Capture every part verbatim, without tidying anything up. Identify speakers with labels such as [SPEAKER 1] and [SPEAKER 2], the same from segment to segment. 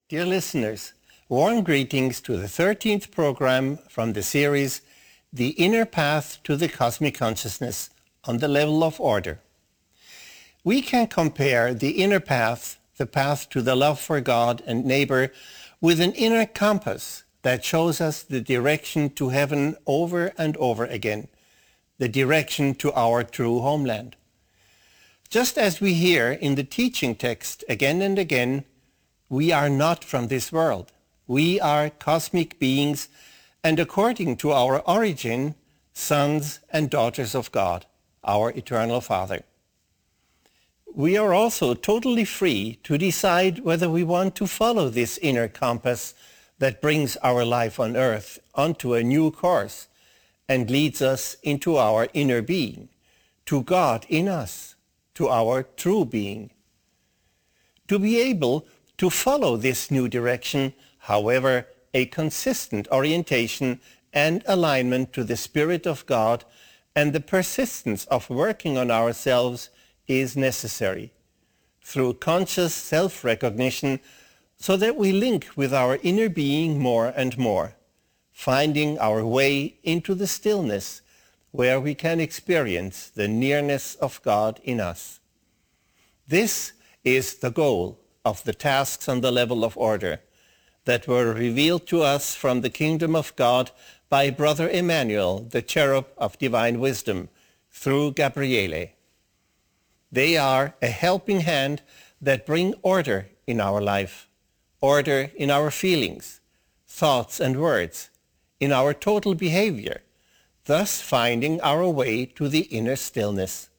[SPEAKER 1] Dear listeners, warm greetings to the thirteenth program from the series The Inner Path to the Cosmic Consciousness on the Level of Order. We can compare the inner path, the path to the love for God and neighbor, with an inner compass that shows us the direction to heaven over and over again, the direction to our true homeland. Just as we hear in the teaching text again and again, we are not from this world. We are cosmic beings, and according to our origin, sons and daughters of God, our eternal Father. We are also totally free to decide whether we want to follow this inner compass that brings our life on earth onto a new course and leads us into our inner being, to God in us, to our true being. To be able to follow this new direction, however, a consistent orientation and alignment to the Spirit of God and the persistence of working on ourselves is necessary through conscious self-recognition so that we link with our inner being more and more, finding our way into the stillness where we can experience the nearness of God in us. This is the goal of the tasks on the level of order that were revealed to us from the kingdom of God by Brother Emmanuel, the cherub of divine wisdom, through Gabriele. They are a helping hand that bring order in our life, order in our feelings, thoughts and words, in our total behavior, thus finding our way to the inner stillness.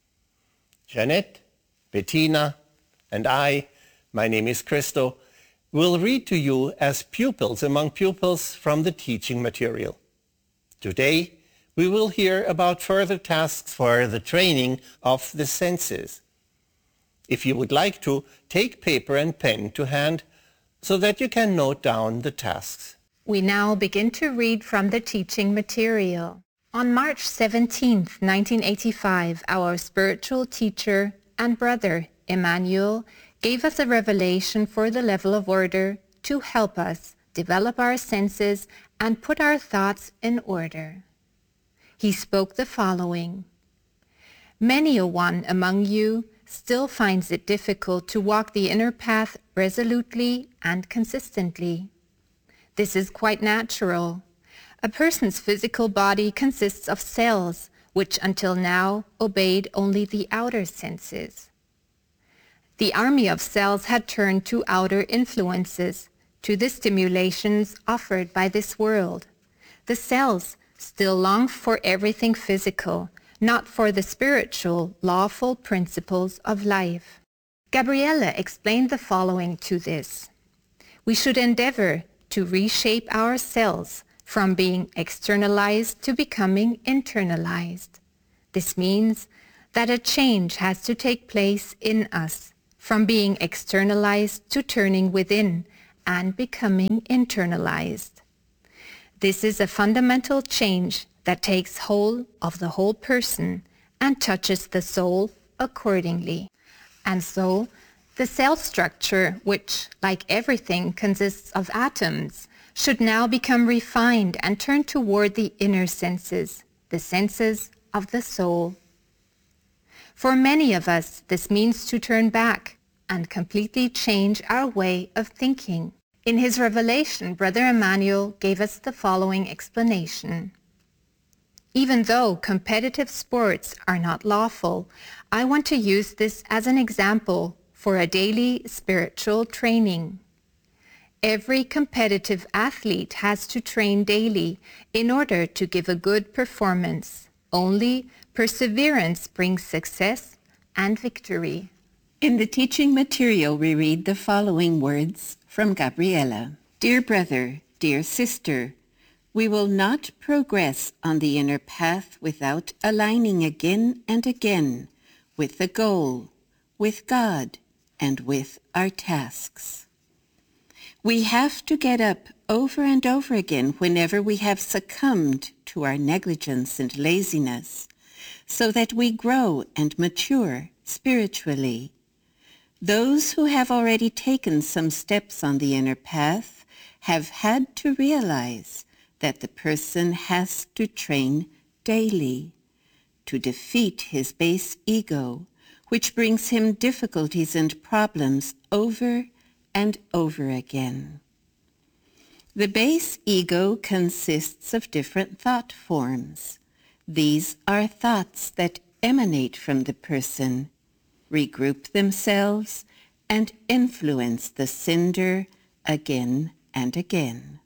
[SPEAKER 1] Jeanette, Bettina, and I, my name is Christo, will read to you as pupils among pupils from the teaching material. Today, we will hear about further tasks for the training of the senses. If you would like to, take paper and pen to hand so that you can note down the tasks.
[SPEAKER 2] We now begin to read from the teaching material. On March seventeenth, nineteen eighty-five, our spiritual teacher and brother, Emmanuel, gave us a revelation for the level of order to help us develop our senses and put our thoughts in order. He spoke the following: Many a one among you still finds it difficult to walk the inner path resolutely and consistently. This is quite natural. A person's physical body consists of cells, which until now obeyed only the outer senses. The army of cells had turned to outer influences, to the stimulations offered by this world. The cells still long for everything physical, not for the spiritual, lawful principles of life. Gabriele explained the following to this: We should endeavor to reshape our cells from being externalized to becoming internalized. This means that a change has to take place in us, from being externalized to turning within and becoming internalized. This is a fundamental change that takes hold of the whole person and touches the soul accordingly. And so, the cell structure, which, like everything, consists of atoms, should now become refined and turn toward the inner senses, the senses of the soul. For many of us, this means to turn back and completely change our way of thinking. In his revelation, Brother Emmanuel gave us the following explanation. Even though competitive sports are not lawful, I want to use this as an example for a daily spiritual training. Every competitive athlete has to train daily in order to give a good performance. Only perseverance brings success and victory.
[SPEAKER 3] In the teaching material, we read the following words from Gabriele. Dear brother, dear sister, we will not progress on the inner path without aligning again and again with the goal, with God, and with our tasks. We have to get up over and over again whenever we have succumbed to our negligence and laziness, so that we grow and mature spiritually. Those who have already taken some steps on the inner path have had to realize that the person has to train daily to defeat his base ego, which brings him difficulties and problems over and over again. The base ego consists of different thought forms. These are thoughts that emanate from the person, regroup themselves, and influence the sender again and again.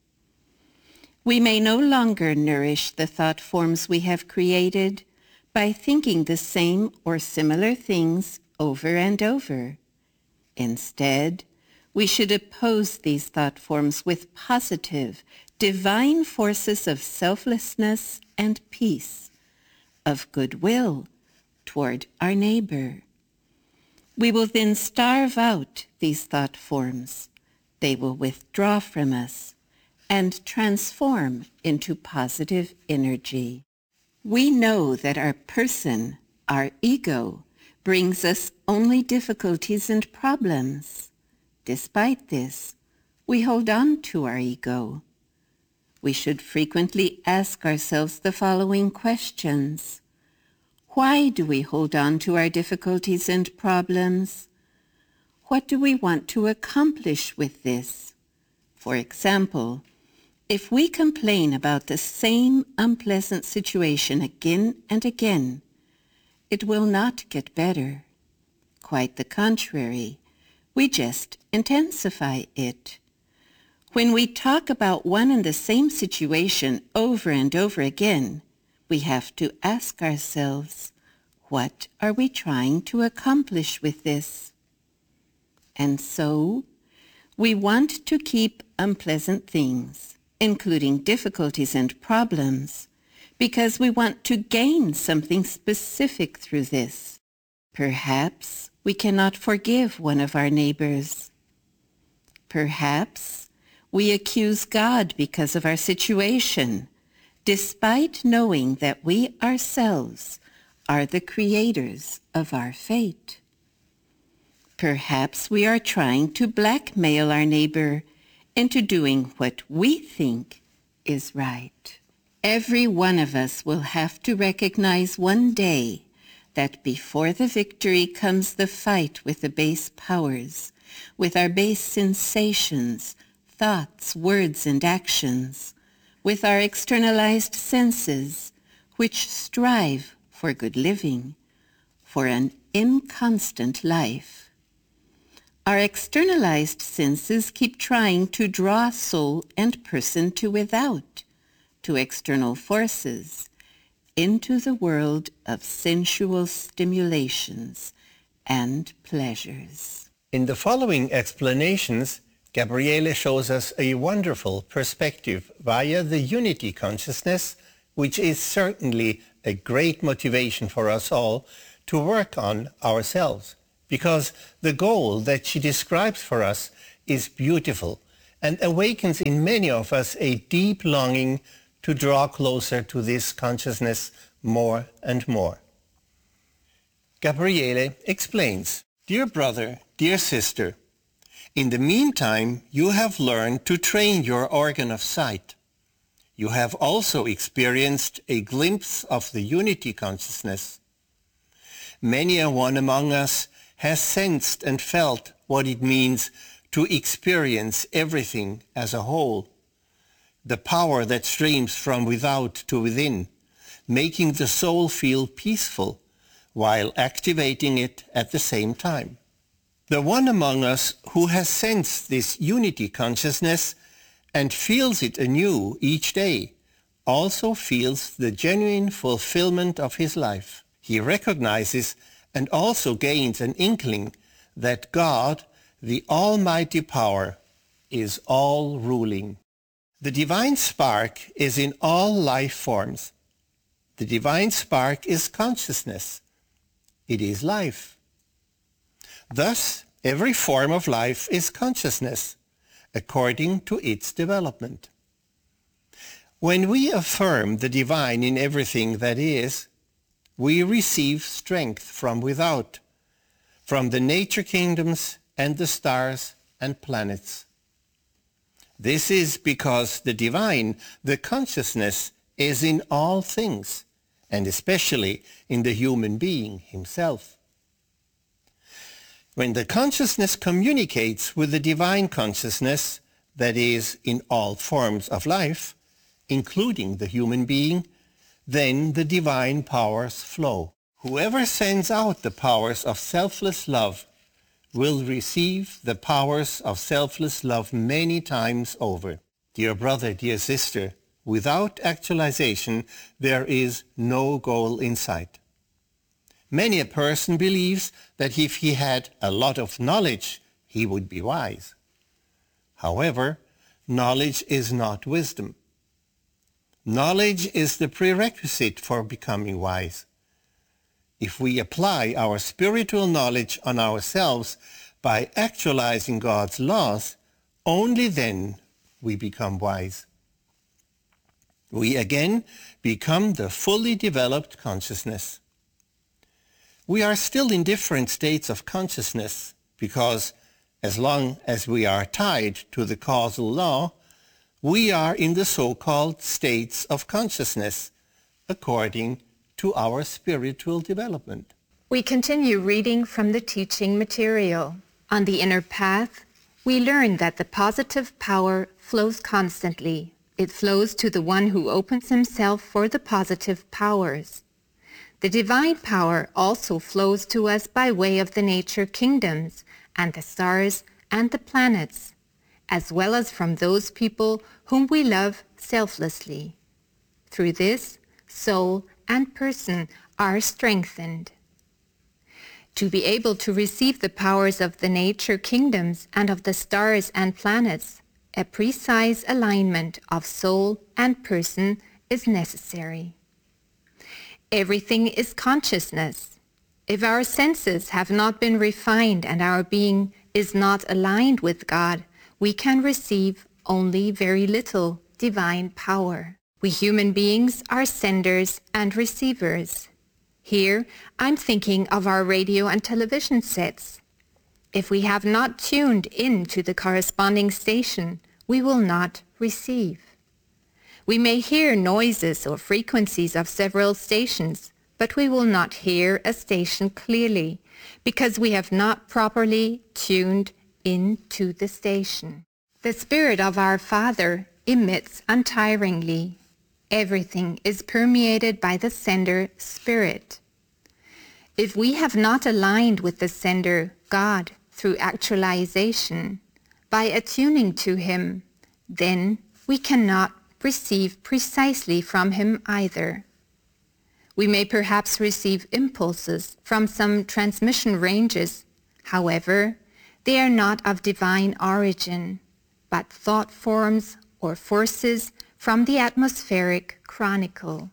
[SPEAKER 3] We may no longer nourish the thought forms we have created by thinking the same or similar things over and over. Instead, we should oppose these thought forms with positive, divine forces of selflessness and peace, of goodwill toward our neighbor. We will then starve out these thought forms. They will withdraw from us and transform into positive energy. We know that our person, our ego, brings us only difficulties and problems. Despite this, we hold on to our ego. We should frequently ask ourselves the following questions. Why do we hold on to our difficulties and problems? What do we want to accomplish with this? For example, if we complain about the same unpleasant situation again and again, it will not get better. Quite the contrary, we just intensify it. When we talk about one and the same situation over and over again, we have to ask ourselves, what are we trying to accomplish with this? And so, we want to keep unpleasant things, including difficulties and problems, because we want to gain something specific through this. Perhaps we cannot forgive one of our neighbors. Perhaps we accuse God because of our situation, despite knowing that we ourselves are the creators of our fate. Perhaps we are trying to blackmail our neighbor into doing what we think is right. Every one of us will have to recognize one day that before the victory comes the fight with the base powers, with our base sensations, thoughts, words, and actions, with our externalized senses, which strive for good living, for an inconstant life. Our externalized senses keep trying to draw soul and person to without, to external forces, into the world of sensual stimulations and pleasures.
[SPEAKER 1] In the following explanations, Gabriele shows us a wonderful perspective via the unity consciousness, which is certainly a great motivation for us all to work on ourselves, because the goal that she describes for us is beautiful and awakens in many of us a deep longing to draw closer to this consciousness more and more. Gabriele explains, "Dear brother, dear sister, in the meantime you have learned to train your organ of sight. You have also experienced a glimpse of the unity consciousness. Many a one among us has sensed and felt what it means to experience everything as a whole, the power that streams from without to within, making the soul feel peaceful while activating it at the same time. The one among us who has sensed this unity consciousness and feels it anew each day also feels the genuine fulfillment of his life. He recognizes and also gains an inkling that God, the Almighty Power, is all-ruling. The divine spark is in all life forms. The divine spark is consciousness. It is life. Thus, every form of life is consciousness, according to its development. When we affirm the divine in everything that is, we receive strength from without, from the nature kingdoms and the stars and planets. This is because the divine, the consciousness, is in all things, and especially in the human being himself. When the consciousness communicates with the divine consciousness, that is, in all forms of life, including the human being, then the divine powers flow. Whoever sends out the powers of selfless love will receive the powers of selfless love many times over. Dear brother, dear sister, without actualization, there is no goal in sight. Many a person believes that if he had a lot of knowledge, he would be wise. However, knowledge is not wisdom. Knowledge is the prerequisite for becoming wise. If we apply our spiritual knowledge on ourselves by actualizing God's laws, only then we become wise. We again become the fully developed consciousness. We are still in different states of consciousness because as long as we are tied to the causal law, we are in the so-called states of consciousness according to our spiritual development.
[SPEAKER 2] We continue reading from the teaching material. On the inner path, we learn that the positive power flows constantly. It flows to the one who opens himself for the positive powers. The divine power also flows to us by way of the nature kingdoms and the stars and the planets, as well as from those people whom we love selflessly. Through this, soul and person are strengthened. To be able to receive the powers of the nature kingdoms and of the stars and planets, a precise alignment of soul and person is necessary. Everything is consciousness. If our senses have not been refined and our being is not aligned with God, we can receive only very little divine power. We human beings are senders and receivers. Here, I'm thinking of our radio and television sets. If we have not tuned in to the corresponding station, we will not receive. We may hear noises or frequencies of several stations, but we will not hear a station clearly because we have not properly tuned into the station. The Spirit of our Father emits untiringly. Everything is permeated by the sender Spirit. If we have not aligned with the sender God through actualization, by attuning to Him, then we cannot receive precisely from Him either. We may perhaps receive impulses from some transmission ranges. However, they are not of divine origin, but thought forms or forces from the atmospheric chronicle.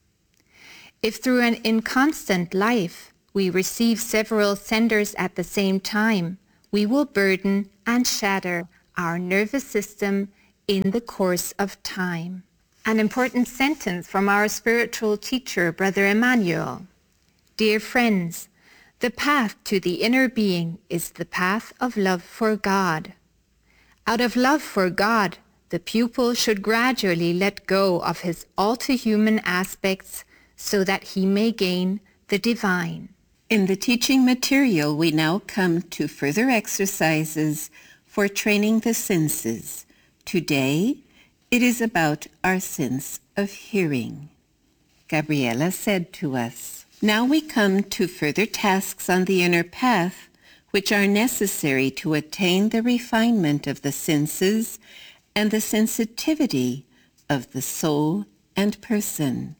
[SPEAKER 2] If through an inconstant life we receive several senders at the same time, we will burden and shatter our nervous system in the course of time. An important sentence from our spiritual teacher, Brother Emmanuel. Dear friends, the path to the inner being is the path of love for God. Out of love for God, the pupil should gradually let go of his all-too-human aspects so that he may gain the divine.
[SPEAKER 3] In the teaching material, we now come to further exercises for training the senses. Today, it is about our sense of hearing. Gabriela said to us, "Now we come to further tasks on the inner path, which are necessary to attain the refinement of the senses and the sensitivity of the soul and person.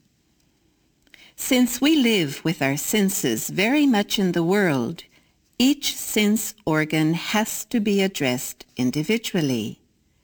[SPEAKER 3] Since we live with our senses very much in the world, each sense organ has to be addressed individually.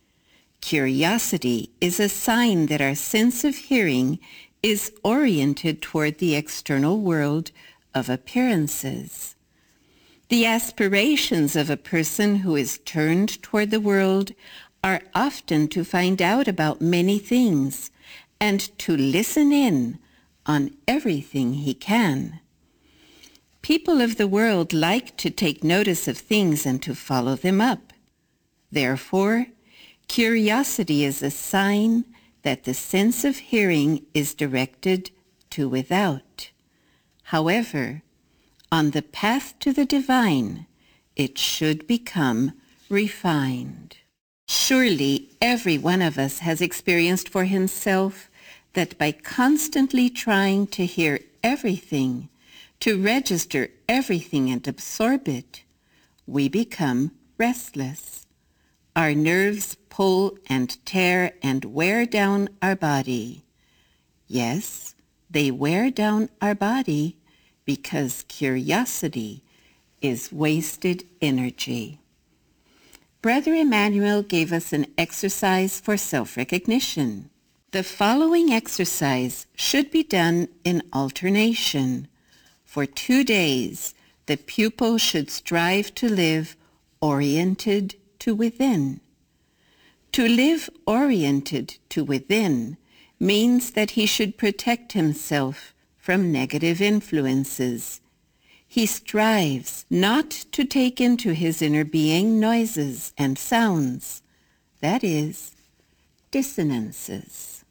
[SPEAKER 3] Curiosity is a sign that our sense of hearing is oriented toward the external world of appearances. The aspirations of a person who is turned toward the world are often to find out about many things and to listen in on everything he can. People of the world like to take notice of things and to follow them up. Therefore, curiosity is a sign that the sense of hearing is directed to without. However, on the path to the divine, it should become refined. Surely every one of us has experienced for himself that by constantly trying to hear everything, to register everything and absorb it, we become restless. Our nerves pull and tear and wear down our body. Yes, they wear down our body because curiosity is wasted energy. Brother Emmanuel gave us an exercise for self-recognition. The following exercise should be done in alternation. For two days, the pupil should strive to live oriented to within. To live oriented to within means that he should protect himself from negative influences. He strives not to take into his inner being noises and sounds, that is, dissonances.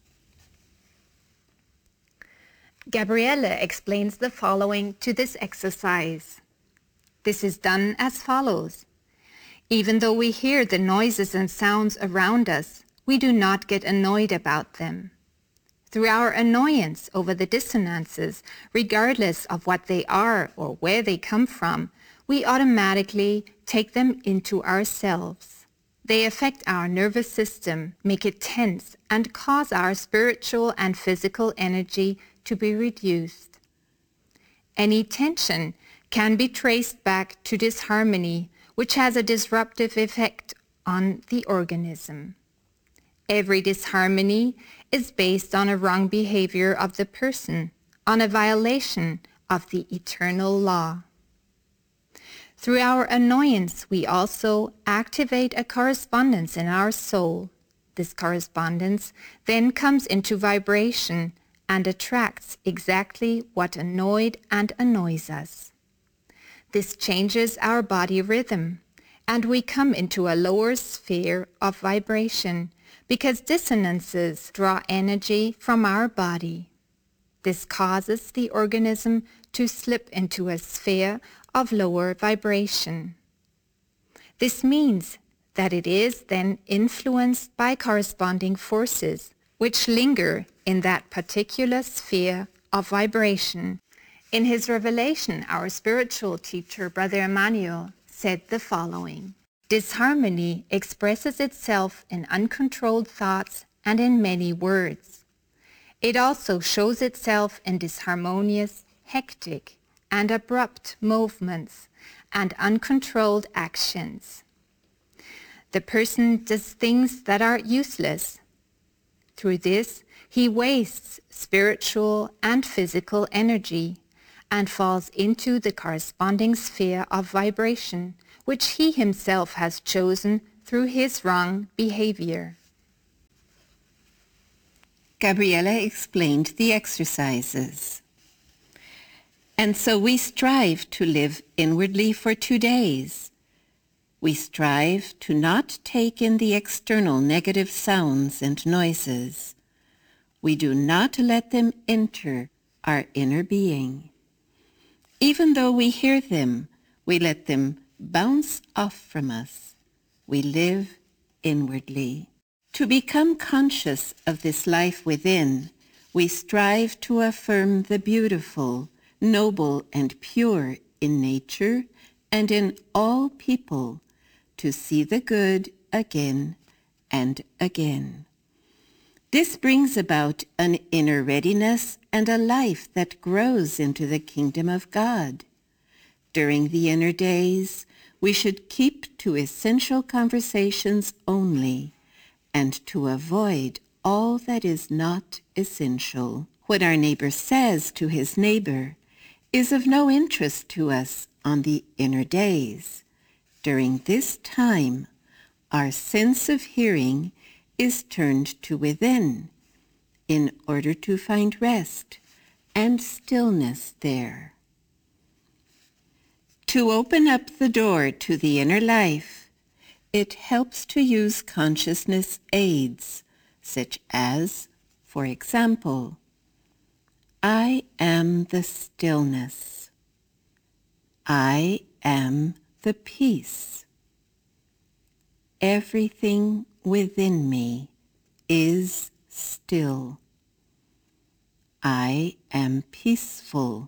[SPEAKER 2] Gabriele explains the following to this exercise. This is done as follows. Even though we hear the noises and sounds around us, we do not get annoyed about them. Through our annoyance over the dissonances, regardless of what they are or where they come from, we automatically take them into ourselves. They affect our nervous system, make it tense, and cause our spiritual and physical energy to be reduced. Any tension can be traced back to disharmony, which has a disruptive effect on the organism. Every disharmony is based on a wrong behavior of the person, on a violation of the eternal law. Through our annoyance, we also activate a correspondence in our soul. This correspondence then comes into vibration and attracts exactly what annoyed and annoys us. This changes our body rhythm, and we come into a lower sphere of vibration because dissonances draw energy from our body. This causes the organism to slip into a sphere of lower vibration. This means that it is then influenced by corresponding forces which linger in that particular sphere of vibration. In his revelation, our spiritual teacher, Brother Emmanuel, said the following. Disharmony expresses itself in uncontrolled thoughts and in many words. It also shows itself in disharmonious, hectic, and abrupt movements and uncontrolled actions. The person does things that are useless. Through this, he wastes spiritual and physical energy and falls into the corresponding sphere of vibration, which he himself has chosen through his wrong behavior.
[SPEAKER 3] Gabriele explained the exercises. And so we strive to live inwardly for two days. We strive to not take in the external negative sounds and noises. We do not let them enter our inner being. Even though we hear them, we let them bounce off from us. We live inwardly. To become conscious of this life within, we strive to affirm the beautiful, noble, and pure in nature and in all people, to see the good again and again. This brings about an inner readiness and a life that grows into the kingdom of God. During the inner days, we should keep to essential conversations only and to avoid all that is not essential. What our neighbor says to his neighbor is of no interest to us on the inner days. During this time, our sense of hearing is turned to within in order to find rest and stillness there. To open up the door to the inner life, it helps to use consciousness aids, such as, for example, I am the stillness. I am the peace. Everything within me is still. I am peaceful.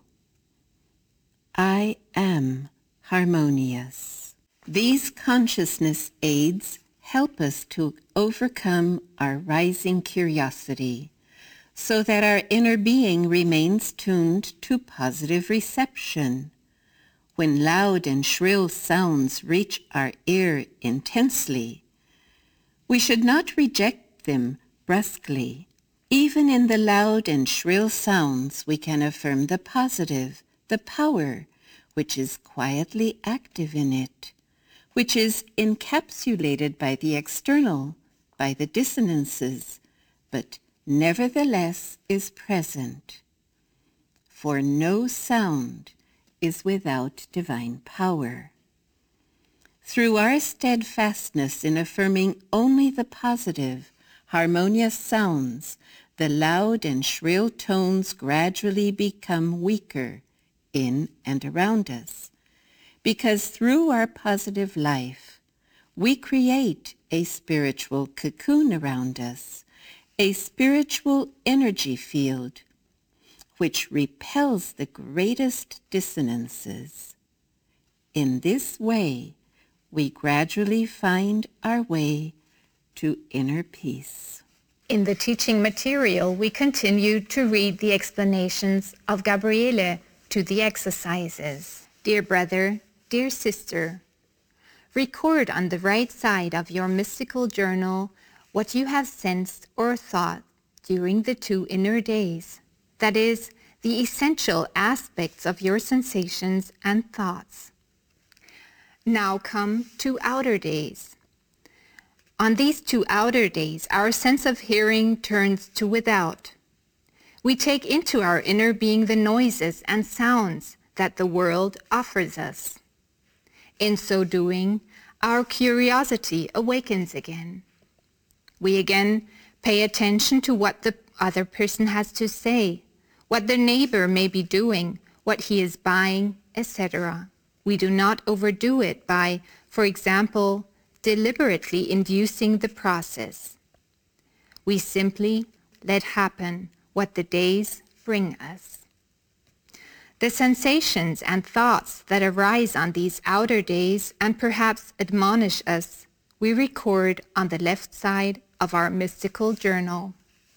[SPEAKER 3] I am harmonious. These consciousness aids help us to overcome our rising curiosity so that our inner being remains tuned to positive reception. When loud and shrill sounds reach our ear intensely, we should not reject them brusquely. Even in the loud and shrill sounds, we can affirm the positive, the power, which is quietly active in it, which is encapsulated by the external, by the dissonances, but nevertheless is present. For no sound is without divine power. Through our steadfastness in affirming only the positive, harmonious sounds, the loud and shrill tones gradually become weaker in and around us, because through our positive life, we create a spiritual cocoon around us, a spiritual energy field, which repels the greatest dissonances. In this way, we gradually find our way to inner peace.
[SPEAKER 2] In the teaching material, we continue to read the explanations of Gabriele to the exercises. Dear brother, dear sister, record on the right side of your mystical journal what you have sensed or thought during the two inner days. That is, the essential aspects of your sensations and thoughts. Now come two outer days. On these two outer days, our sense of hearing turns to without. We take into our inner being the noises and sounds that the world offers us. In so doing, our curiosity awakens again. We again pay attention to what the other person has to say, what the neighbor may be doing, what he is buying, et cetera. We do not overdo it by, for example, deliberately inducing the process. We simply let happen what the days bring us. The sensations and thoughts that arise on these outer days and perhaps admonish us, we record on the left side of our mystical journal.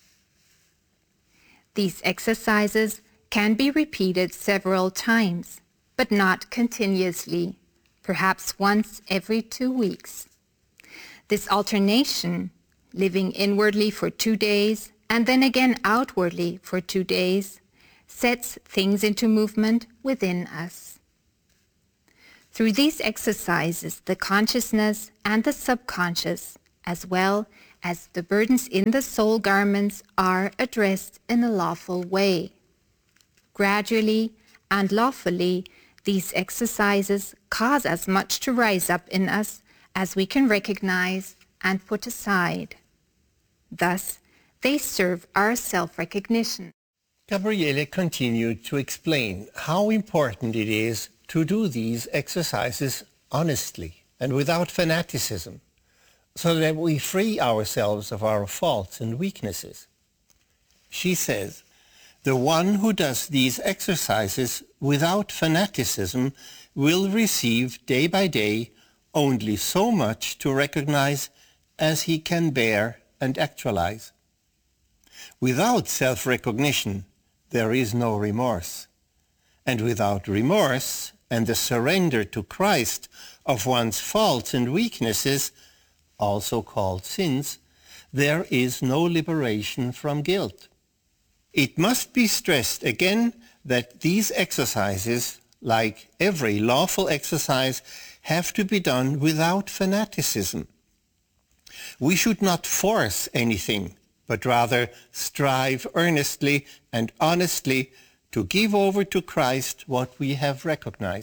[SPEAKER 2] These exercises can be repeated several times, but not continuously, perhaps once every two weeks. This alternation, living inwardly for two days and then again outwardly for two days, sets things into movement within us. Through these exercises, the consciousness and the subconscious, as well as the burdens in the soul garments, are addressed in a lawful way. Gradually and lawfully, these exercises cause as much to rise up in us as we can recognize and put aside. Thus, they serve our self-recognition.
[SPEAKER 1] Gabriele continued to explain how important it is to do these exercises honestly and without fanaticism, so that we free ourselves of our faults and weaknesses. She says, the one who does these exercises without fanaticism will receive day by day only so much to recognize as he can bear and actualize. Without self-recognition, there is no remorse. And without remorse and the surrender to Christ of one's faults and weaknesses, also called sins, there is no liberation from guilt. It must be stressed again that these exercises, like every lawful exercise, have to be done without fanaticism. We should not force anything, but rather strive earnestly and honestly to give over to Christ what we have recognized.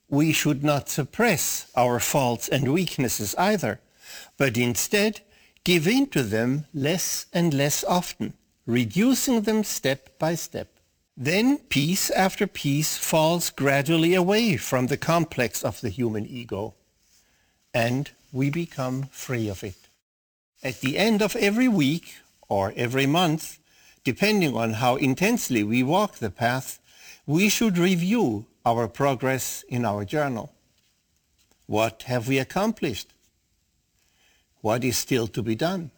[SPEAKER 1] We should not suppress our faults and weaknesses either, but instead give in to them less and less often, reducing them step by step. Then piece after piece falls gradually away from the complex of the human ego, and we become free of it. At the end of every week or every month, depending on how intensely we walk the path, we should review our progress in our journal. What have we accomplished? What is still to be done?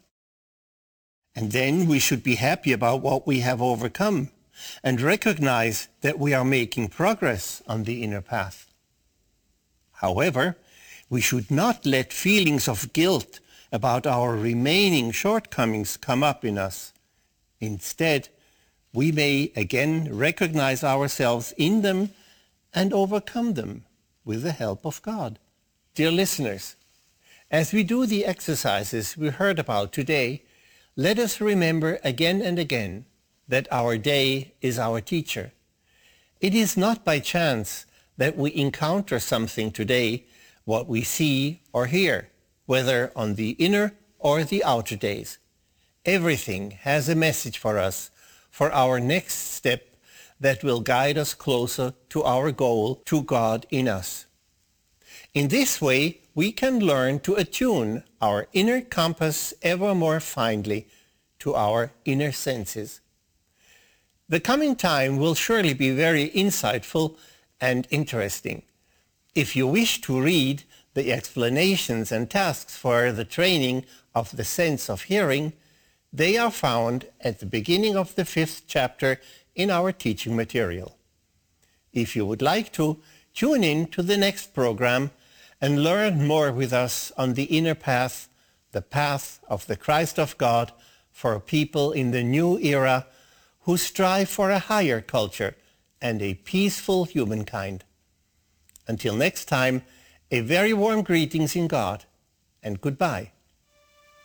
[SPEAKER 1] And then we should be happy about what we have overcome and recognize that we are making progress on the inner path. However, we should not let feelings of guilt about our remaining shortcomings come up in us. Instead, we may again recognize ourselves in them and overcome them with the help of God. Dear listeners, as we do the exercises we heard about today, let us remember again and again that our day is our teacher. It is not by chance that we encounter something today, what we see or hear, whether on the inner or the outer days. Everything has a message for us, for our next step that will guide us closer to our goal, to God in us. In this way, we can learn to attune our inner compass ever more finely to our inner senses. The coming time will surely be very insightful and interesting. If you wish to read the explanations and tasks for the training of the sense of hearing, they are found at the beginning of the fifth chapter in our teaching material. If you would like to, tune in to the next program and learn more with us on the inner path, the path of the Christ of God for people in the new era who strive for a higher culture and a peaceful humankind. Until next time, a very warm greetings in God, and goodbye.